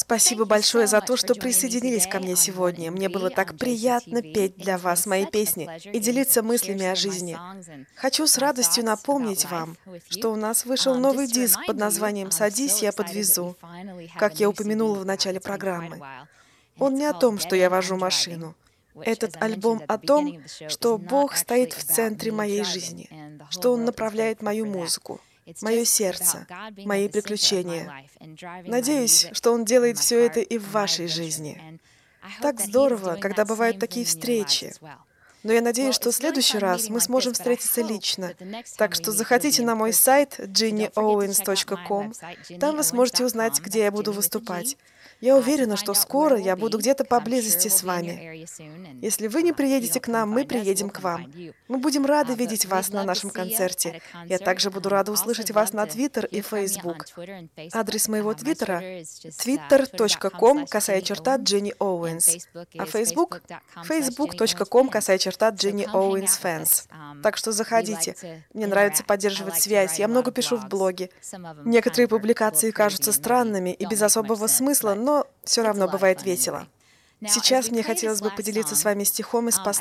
Спасибо большое за то, что присоединились ко мне сегодня. Мне было так приятно петь для вас мои песни и делиться мыслями о жизни. Хочу с радостью напомнить вам, что у нас вышел новый диск под названием «Садись, я подвезу», как я упомянула в начале программы. Он не о том, что я вожу машину. Этот альбом о том, что Бог стоит в центре моей жизни, что Он направляет мою музыку, мое сердце, мои приключения. Надеюсь, что Он делает все это и в вашей жизни. Так здорово, когда бывают такие встречи. Но я надеюсь, что в следующий раз мы сможем встретиться лично. Так что заходите на мой сайт jennyowens.com. Там вы сможете узнать, где я буду выступать. Я уверена, что скоро я буду где-то поблизости с вами. Если вы не приедете к нам, мы приедем к вам. Мы будем рады видеть вас на нашем концерте. Я также буду рада услышать вас на Twitter и Facebook. Адрес моего твиттера — twitter.com/Jenny Owens, а Facebook — facebook.com/Jenny Owens Fans. Так что заходите. Мне нравится поддерживать связь. Я много пишу в блоге. Некоторые публикации кажутся странными и без особого смысла, но все равно бывает весело. Сейчас мне хотелось бы поделиться с вами стихом из послания